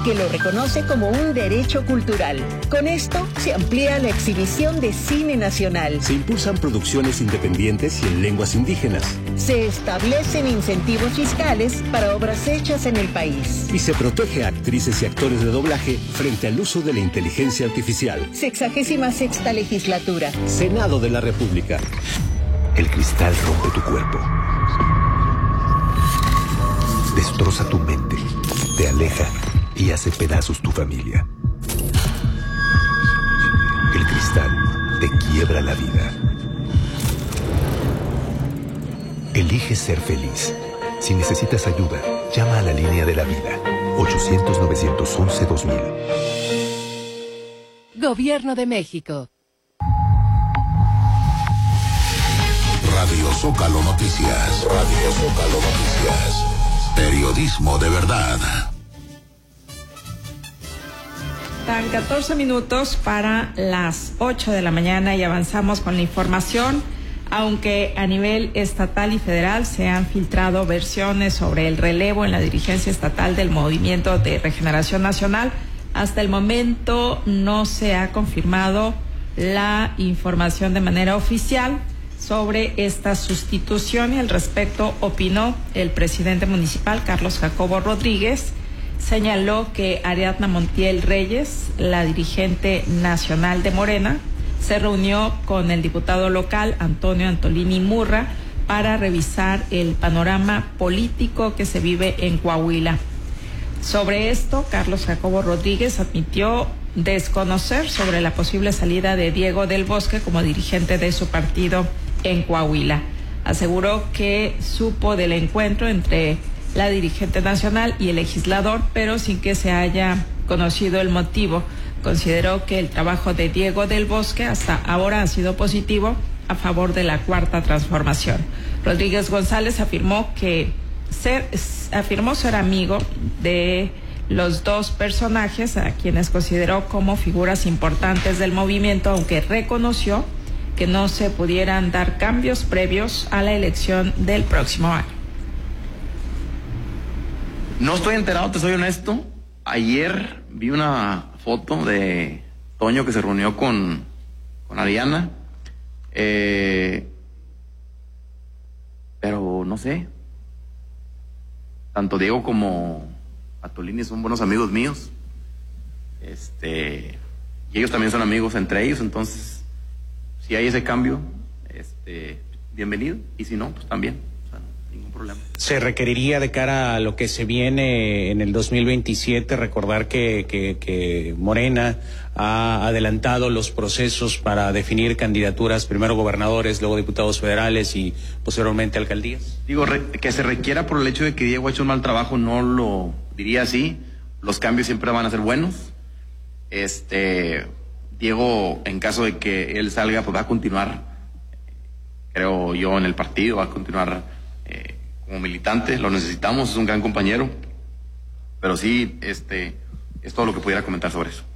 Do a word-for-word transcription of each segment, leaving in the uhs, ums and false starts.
que lo reconoce como un derecho cultural. Con esto se amplía la exhibición de cine nacional. Se impulsan producciones independientes y en lenguas indígenas. Se establecen incentivos fiscales para obras hechas en el país. Y se protege a actrices y actores de doblaje frente al uso de la inteligencia artificial. Sexagésima sexta legislatura. Senado de la República. El cristal rompe tu cuerpo. Destroza tu mente. Te aleja y hace pedazos tu familia. El cristal te quiebra la vida. Elige ser feliz. Si necesitas ayuda, llama a la línea de la vida. ochocientos, novecientos once, dos mil. Gobierno de México. Radio Zócalo Noticias. Radio Zócalo Noticias. Periodismo de verdad. Dan catorce minutos para las ocho de la mañana y avanzamos con la información. Aunque a nivel estatal y federal se han filtrado versiones sobre el relevo en la dirigencia estatal del Movimiento de Regeneración Nacional, hasta el momento no se ha confirmado la información de manera oficial sobre esta sustitución, y al respecto opinó el presidente municipal, Carlos Jacobo Rodríguez. Señaló que Ariadna Montiel Reyes, la dirigente nacional de Morena, se reunió con el diputado local Antonio Antolini Murra para revisar el panorama político que se vive en Coahuila. Sobre esto, Carlos Jacobo Rodríguez admitió desconocer sobre la posible salida de Diego del Bosque como dirigente de su partido en Coahuila. Aseguró que supo del encuentro entre la dirigente nacional y el legislador, pero sin que se haya conocido el motivo. Consideró que el trabajo de Diego del Bosque hasta ahora ha sido positivo a favor de la Cuarta Transformación. Rodríguez González afirmó que ser, afirmó ser amigo de los dos personajes a quienes consideró como figuras importantes del movimiento, aunque reconoció que no se pudieran dar cambios previos a la elección del próximo año. No estoy enterado, te soy honesto. Ayer vi una foto de Toño que se reunió con, con Ariana, eh, pero no sé. Tanto Diego como Atolini son buenos amigos míos, este, y ellos también son amigos entre ellos, entonces si hay ese cambio, este, bienvenido, y si no, pues también, o sea, ningún problema. Se requeriría de cara a lo que se viene en el dos mil veintisiete, recordar que, que, que Morena ha adelantado los procesos para definir candidaturas, primero gobernadores, luego diputados federales y posteriormente alcaldías. Digo, re, que se requiera por el hecho de que Diego ha hecho un mal trabajo, no lo diría así. Los cambios siempre van a ser buenos. Este, Diego, en caso de que él salga, pues va a continuar, creo yo, en el partido, va a continuar eh, como militante. Lo necesitamos, es un gran compañero. Pero sí, este, es todo lo que pudiera comentar sobre eso.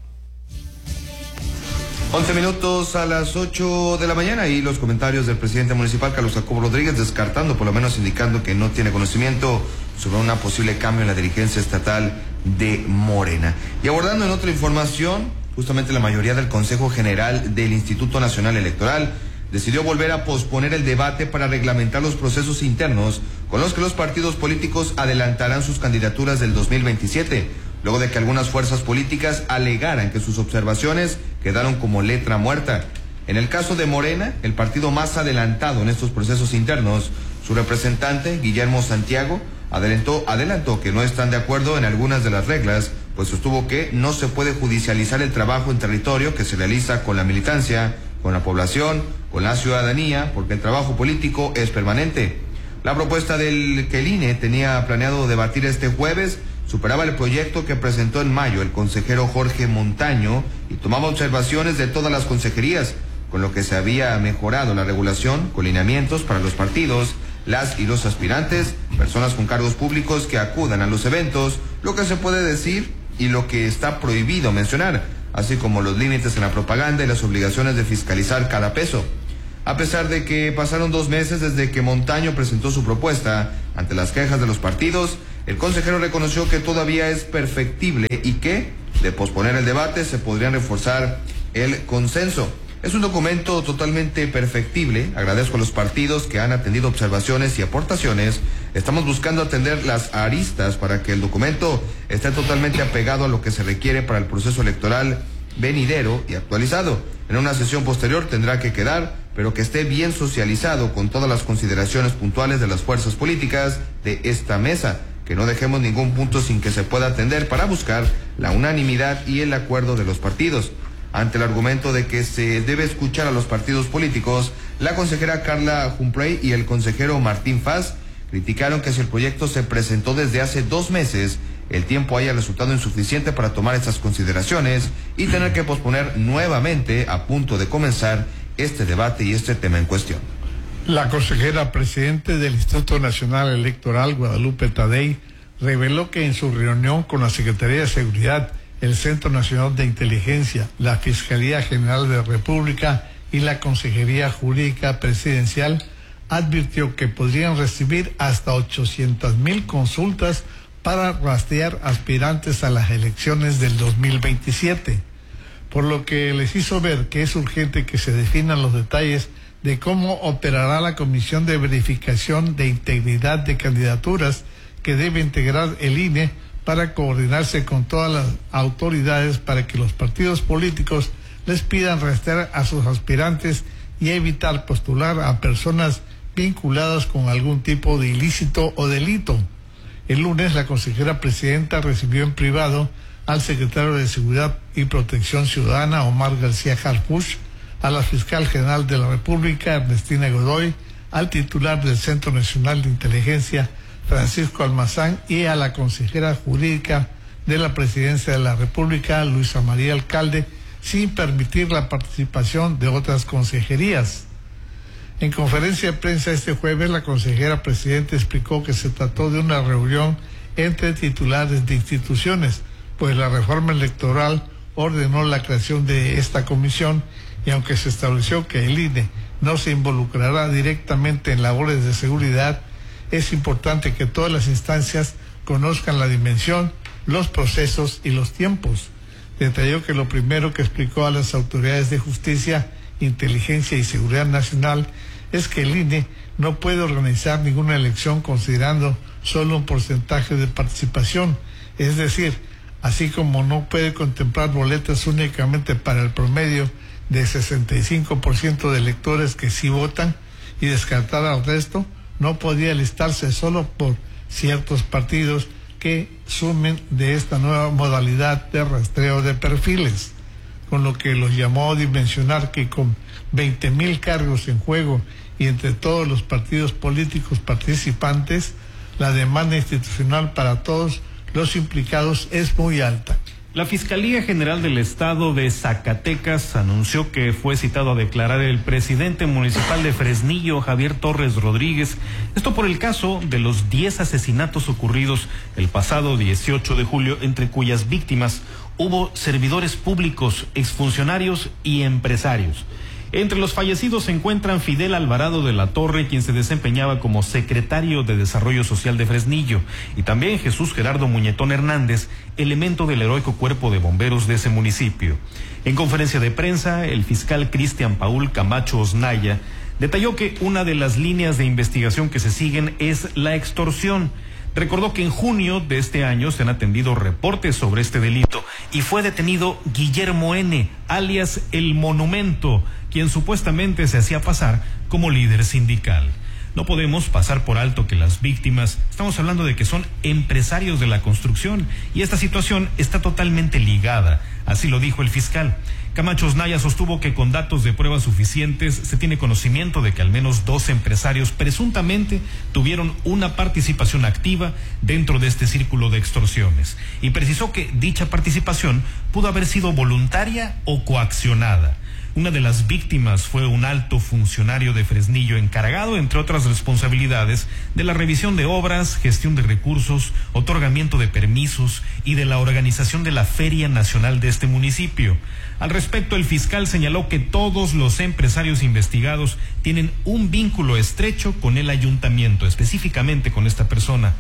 once minutos a las ocho de la mañana y los comentarios del presidente municipal, Carlos Jacobo Rodríguez, descartando, por lo menos indicando que no tiene conocimiento sobre una posible cambio en la dirigencia estatal de Morena. Y abordando en otra información, justamente la mayoría del Consejo General del Instituto Nacional Electoral decidió volver a posponer el debate para reglamentar los procesos internos con los que los partidos políticos adelantarán sus candidaturas del dos mil veintisiete, luego de que algunas fuerzas políticas alegaran que sus observaciones quedaron como letra muerta. En el caso de Morena, el partido más adelantado en estos procesos internos, su representante, Guillermo Santiago, adelantó, adelantó que no están de acuerdo en algunas de las reglas, pues sostuvo que no se puede judicializar el trabajo en territorio que se realiza con la militancia, con la población, con la ciudadanía, porque el trabajo político es permanente. La propuesta del que el I N E tenía planeado debatir este jueves superaba el proyecto que presentó en mayo el consejero Jorge Montaño y tomaba observaciones de todas las consejerías, con lo que se había mejorado la regulación con lineamientos para los partidos, las y los aspirantes, personas con cargos públicos que acudan a los eventos, lo que se puede decir y lo que está prohibido mencionar, así como los límites en la propaganda y las obligaciones de fiscalizar cada peso. A pesar de que pasaron dos meses desde que Montaño presentó su propuesta, ante las quejas de los partidos, El consejero reconoció que todavía es perfectible y que, de posponer el debate, se podría reforzar el consenso. Es un documento totalmente perfectible. Agradezco a los partidos que han atendido observaciones y aportaciones. Estamos buscando atender las aristas para que el documento esté totalmente apegado a lo que se requiere para el proceso electoral venidero y actualizado. En una sesión posterior tendrá que quedar, pero que esté bien socializado con todas las consideraciones puntuales de las fuerzas políticas de esta mesa. Que no dejemos ningún punto sin que se pueda atender para buscar la unanimidad y el acuerdo de los partidos. Ante el argumento de que se debe escuchar a los partidos políticos, la consejera Carla Humphrey y el consejero Martín Faz criticaron que si el proyecto se presentó desde hace dos meses, el tiempo haya resultado insuficiente para tomar estas consideraciones y tener que posponer nuevamente a punto de comenzar este debate y este tema en cuestión. La consejera presidente del Instituto Nacional Electoral, Guadalupe Tadei, reveló que en su reunión con la Secretaría de Seguridad, el Centro Nacional de Inteligencia, la Fiscalía General de la República y la Consejería Jurídica Presidencial, advirtió que podrían recibir hasta ochocientas mil consultas para rastrear aspirantes a las elecciones del dos mil veintisiete, por lo que les hizo ver que es urgente que se definan los detalles de cómo operará la Comisión de Verificación de Integridad de Candidaturas que debe integrar el I N E para coordinarse con todas las autoridades para que los partidos políticos les pidan rastrear a sus aspirantes y evitar postular a personas vinculadas con algún tipo de ilícito o delito. El lunes la consejera presidenta recibió en privado al secretario de Seguridad y Protección Ciudadana, Omar García Harfuch, a la fiscal general de la República, Ernestina Godoy, al titular del Centro Nacional de Inteligencia, Francisco Almazán, y a la consejera jurídica de la Presidencia de la República, Luisa María Alcalde, sin permitir la participación de otras consejerías. En conferencia de prensa este jueves, la consejera presidenta explicó que se trató de una reunión entre titulares de instituciones, pues la reforma electoral ordenó la creación de esta comisión y aunque se estableció que el I N E no se involucrará directamente en labores de seguridad, es importante que todas las instancias conozcan la dimensión, los procesos y los tiempos. Detalló que lo primero que explicó a las autoridades de justicia, inteligencia y seguridad nacional es que el I N E no puede organizar ninguna elección considerando solo un porcentaje de participación, es decir, así como no puede contemplar boletas únicamente para el promedio de sesenta y cinco por ciento de electores que sí votan y descartar al resto, no podía listarse solo por ciertos partidos que sumen de esta nueva modalidad de rastreo de perfiles, con lo que los llamó a dimensionar que con veinte mil cargos en juego y entre todos los partidos políticos participantes, la demanda institucional para todos los implicados es muy alta. La Fiscalía General del Estado de Zacatecas anunció que fue citado a declarar el presidente municipal de Fresnillo, Javier Torres Rodríguez, esto por el caso de los diez asesinatos ocurridos el pasado dieciocho de julio, entre cuyas víctimas hubo servidores públicos, exfuncionarios y empresarios. Entre los fallecidos se encuentran Fidel Alvarado de la Torre, quien se desempeñaba como secretario de Desarrollo Social de Fresnillo, y también Jesús Gerardo Muñetón Hernández, elemento del heroico cuerpo de bomberos de ese municipio. En conferencia de prensa, el fiscal Cristian Paul Camacho Osnaya detalló que una de las líneas de investigación que se siguen es la extorsión. Recordó que en junio de este año se han atendido reportes sobre este delito y fue detenido Guillermo N., alias El Monumento, quien supuestamente se hacía pasar como líder sindical. No podemos pasar por alto que las víctimas, estamos hablando de que son empresarios de la construcción, y esta situación está totalmente ligada, así lo dijo el fiscal. Camacho Osnaya sostuvo que con datos de pruebas suficientes se tiene conocimiento de que al menos dos empresarios presuntamente tuvieron una participación activa dentro de este círculo de extorsiones, y precisó que dicha participación pudo haber sido voluntaria o coaccionada. Una de las víctimas fue un alto funcionario de Fresnillo encargado, entre otras responsabilidades, de la revisión de obras, gestión de recursos, otorgamiento de permisos y de la organización de la Feria Nacional de este municipio. Al respecto, el fiscal señaló que todos los empresarios investigados tienen un vínculo estrecho con el ayuntamiento, específicamente con esta persona.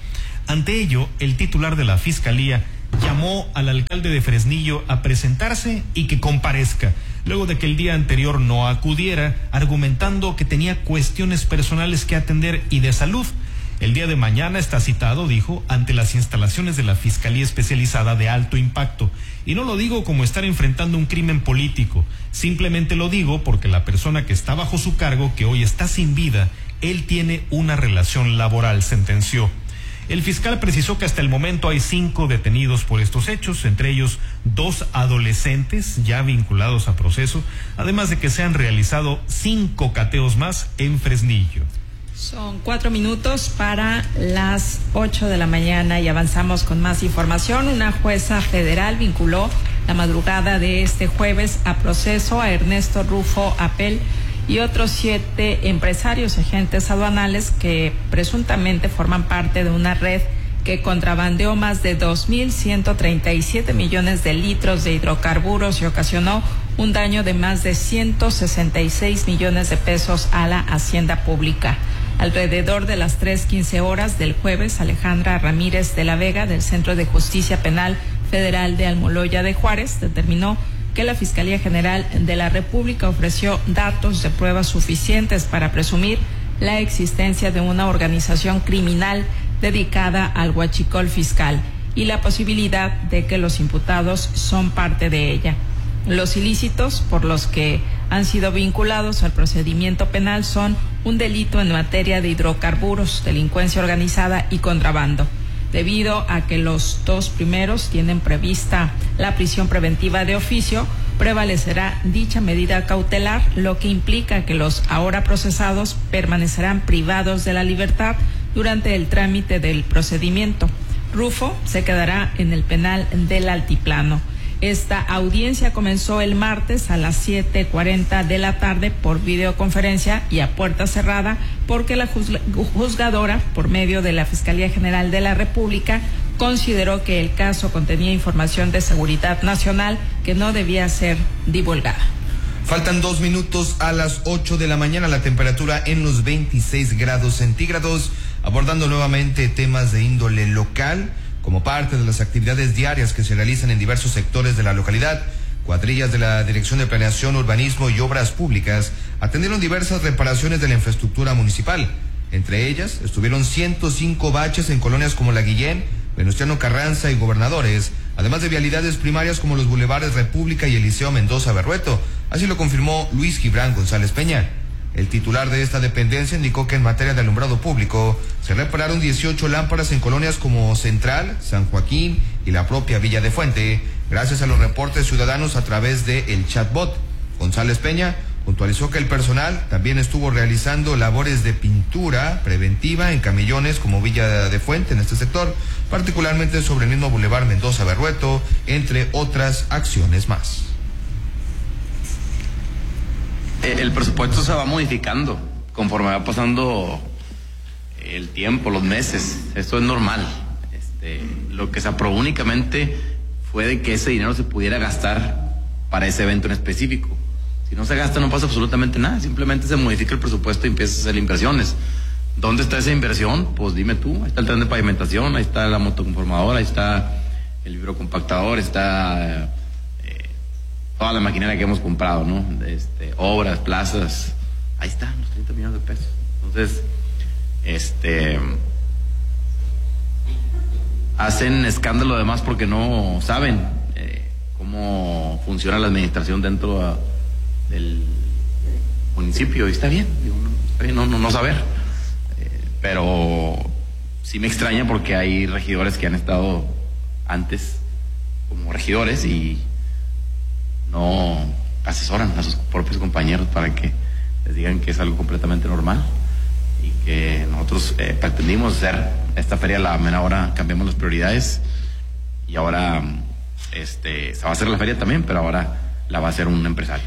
Ante ello, el titular de la Fiscalía llamó al alcalde de Fresnillo a presentarse y que comparezca, luego de que el día anterior no acudiera, argumentando que tenía cuestiones personales que atender y de salud. El día de mañana está citado, dijo, ante las instalaciones de la Fiscalía Especializada de Alto Impacto. Y no lo digo como estar enfrentando un crimen político, simplemente lo digo porque la persona que está bajo su cargo, que hoy está sin vida, él tiene una relación laboral, sentenció. El fiscal precisó que hasta el momento hay cinco detenidos por estos hechos, entre ellos dos adolescentes ya vinculados a proceso, además de que se han realizado cinco cateos más en Fresnillo. Son cuatro minutos para las ocho de la mañana y avanzamos con más información. Una jueza federal vinculó la madrugada de este jueves a proceso a Ernesto Rufo Apel y otros siete empresarios agentes aduanales que presuntamente forman parte de una red que contrabandeó más de dos mil ciento treinta y siete millones de litros de hidrocarburos y ocasionó un daño de más de ciento sesenta y seis millones de pesos a la hacienda pública. Alrededor de las tres quince horas del jueves, Alejandra Ramírez de la Vega, del Centro de Justicia Penal Federal de Almoloya de Juárez, determinó que la Fiscalía General de la República ofreció datos de pruebas suficientes para presumir la existencia de una organización criminal dedicada al huachicol fiscal y la posibilidad de que los imputados son parte de ella. Los ilícitos por los que han sido vinculados al procedimiento penal son un delito en materia de hidrocarburos, delincuencia organizada y contrabando. Debido a que los dos primeros tienen prevista la prisión preventiva de oficio, prevalecerá dicha medida cautelar, lo que implica que los ahora procesados permanecerán privados de la libertad durante el trámite del procedimiento. Rufo se quedará en el penal del Altiplano. Esta audiencia comenzó el martes a las siete cuarenta de la tarde por videoconferencia y a puerta cerrada porque la juzgadora, por medio de la Fiscalía General de la República, consideró que el caso contenía información de seguridad nacional que no debía ser divulgada. Faltan dos minutos a las ocho de la mañana, la temperatura en los veintiséis grados centígrados, abordando nuevamente temas de índole local. Como parte de las actividades diarias que se realizan en diversos sectores de la localidad, cuadrillas de la Dirección de Planeación, Urbanismo y Obras Públicas atendieron diversas reparaciones de la infraestructura municipal. Entre ellas, estuvieron ciento cinco baches en colonias como La Guillén, Venustiano Carranza y Gobernadores, además de vialidades primarias como los bulevares República y Eliseo Mendoza Berrueto. Así lo confirmó Luis Gibran González Peña. El titular de esta dependencia indicó que en materia de alumbrado público se repararon dieciocho lámparas en colonias como Central, San Joaquín y la propia Villa de Fuente, gracias a los reportes ciudadanos a través de el chatbot. González Peña puntualizó que el personal también estuvo realizando labores de pintura preventiva en camellones como Villa de Fuente en este sector, particularmente sobre el mismo Boulevard Mendoza Berrueto, entre otras acciones más. El presupuesto se va modificando conforme va pasando el tiempo, los meses. Esto es normal. Este, lo que se aprobó únicamente fue de que ese dinero se pudiera gastar para ese evento en específico. Si no se gasta no pasa absolutamente nada, simplemente se modifica el presupuesto y empieza a hacer inversiones. ¿Dónde está esa inversión? Pues dime tú. Ahí está el tren de pavimentación, ahí está la motoconformadora, ahí está el vibrocompactador, está toda la maquinaria que hemos comprado, ¿no? Este, obras, plazas, ahí están los treinta millones de pesos. Entonces, este, hacen escándalo además porque no saben eh, cómo funciona la administración dentro a, del municipio. Y está bien, digo, no, está bien no, no, no saber. Eh, pero sí me extraña porque hay regidores que han estado antes como regidores y no asesoran a sus propios compañeros para que les digan que es algo completamente normal y que nosotros eh, pretendimos hacer esta feria a la mera hora, cambiamos las prioridades y ahora este se va a hacer la feria también, pero ahora la va a hacer un empresario.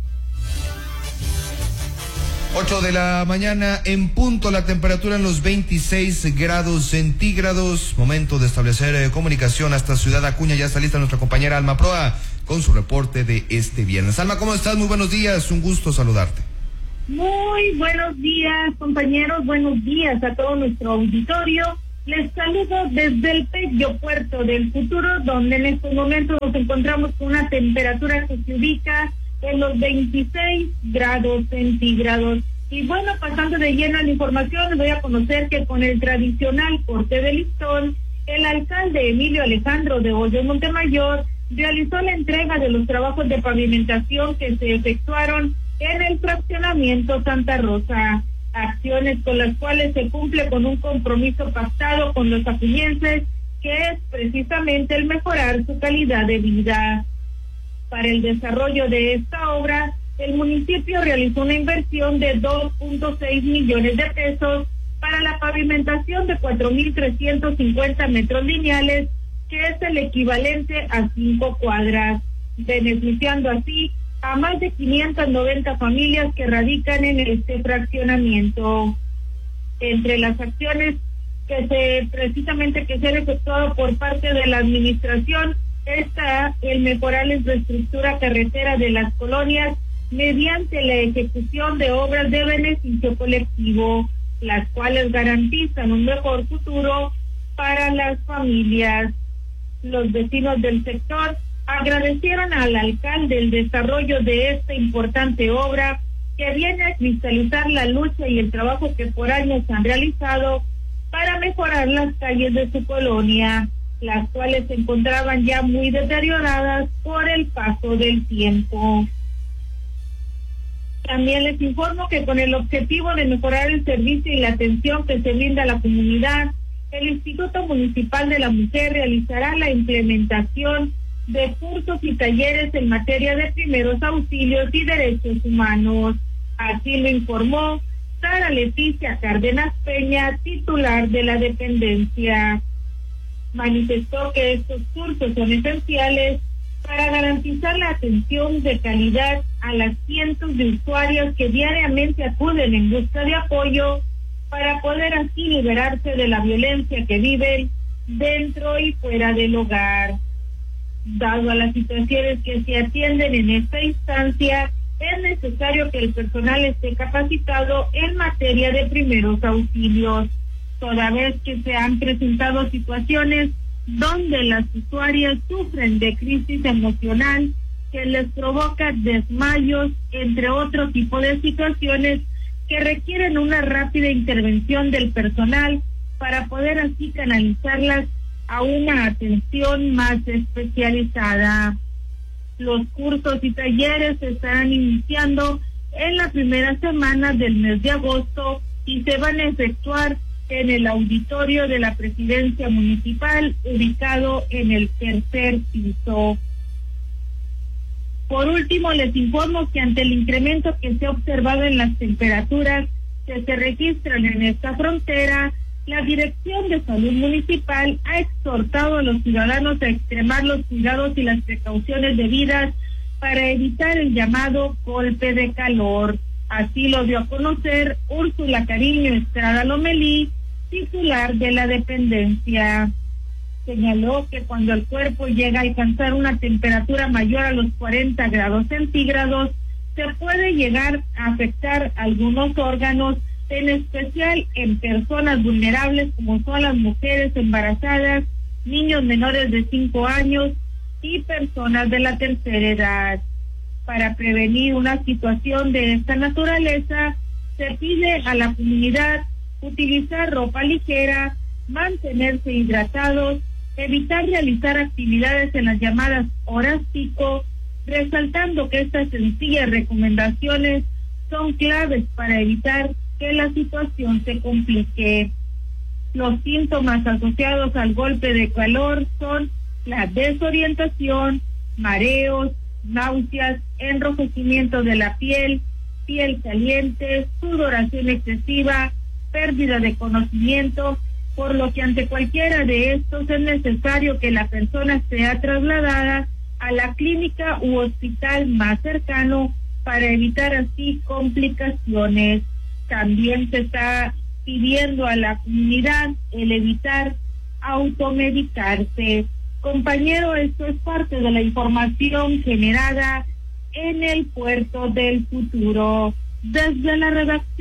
ocho de la mañana en punto, la temperatura en los veintiséis grados centígrados. Momento de establecer eh, comunicación hasta Ciudad Acuña. Ya está lista nuestra compañera Alma Proa con su reporte de este viernes. Alma, ¿cómo estás? Muy buenos días, un gusto saludarte. Muy buenos días, compañeros, buenos días a todo nuestro auditorio. Les saludo desde el bello puerto del Futuro, donde en estos momentos nos encontramos con una temperatura que se ubica en los veintiséis grados centígrados. Y bueno, pasando de lleno a la información, les voy a conocer que con el tradicional corte de listón, el alcalde Emilio Alejandro de Hoyos Montemayor realizó la entrega de los trabajos de pavimentación que se efectuaron en el fraccionamiento Santa Rosa, acciones con las cuales se cumple con un compromiso pactado con los acuñenses, que es precisamente el mejorar su calidad de vida. Para el desarrollo de esta obra, el municipio realizó una inversión de dos punto seis millones de pesos para la pavimentación de cuatro mil trescientos cincuenta metros lineales, que es el equivalente a cinco cuadras, beneficiando así a más de quinientas noventa familias que radican en este fraccionamiento. Entre las acciones que se precisamente que se han efectuado por parte de la administración está el mejorar la infraestructura carretera de las colonias mediante la ejecución de obras de beneficio colectivo, las cuales garantizan un mejor futuro para las familias. Los vecinos del sector agradecieron al alcalde el desarrollo de esta importante obra que viene a cristalizar la lucha y el trabajo que por años han realizado para mejorar las calles de su colonia, las cuales se encontraban ya muy deterioradas por el paso del tiempo. También les informo que con el objetivo de mejorar el servicio y la atención que se brinda a la comunidad, el Instituto Municipal de la Mujer realizará la implementación de cursos y talleres en materia de primeros auxilios y derechos humanos. Así lo informó Sara Leticia Cárdenas Peña, titular de la dependencia. Manifestó que estos cursos son esenciales para garantizar la atención de calidad a las cientos de usuarios que diariamente acuden en busca de apoyo para poder así liberarse de la violencia que viven dentro y fuera del hogar. Dado a las situaciones que se atienden en esta instancia, es necesario que el personal esté capacitado en materia de primeros auxilios, toda vez que se han presentado situaciones donde las usuarias sufren de crisis emocional que les provoca desmayos, entre otro tipo de situaciones que requieren una rápida intervención del personal para poder así canalizarlas a una atención más especializada. Los cursos y talleres se estarán iniciando en la primera semana del mes de agosto y se van a efectuar en el auditorio de la Presidencia Municipal, ubicado en el tercer piso. Por último, les informo que ante el incremento que se ha observado en las temperaturas que se registran en esta frontera, la Dirección de Salud Municipal ha exhortado a los ciudadanos a extremar los cuidados y las precauciones debidas para evitar el llamado golpe de calor. Así lo dio a conocer Úrsula Cariño Estrada Lomelí, titular de la dependencia. Señaló que cuando el cuerpo llega a alcanzar una temperatura mayor a los cuarenta grados centígrados, se puede llegar a afectar algunos órganos, en especial en personas vulnerables como son las mujeres embarazadas, niños menores de cinco años y personas de la tercera edad. Para prevenir una situación de esta naturaleza, se pide a la comunidad utilizar ropa ligera, mantenerse hidratados, evitar realizar actividades en las llamadas horas pico, resaltando que estas sencillas recomendaciones son claves para evitar que la situación se complique. Los síntomas asociados al golpe de calor son la desorientación, mareos, náuseas, enrojecimiento de la piel, piel caliente, sudoración excesiva, pérdida de conocimiento, por lo que ante cualquiera de estos es necesario que la persona sea trasladada a la clínica u hospital más cercano para evitar así complicaciones. También se está pidiendo a la comunidad el evitar automedicarse. Compañero, esto es parte de la información generada en el Puerto del Futuro. Desde la redacción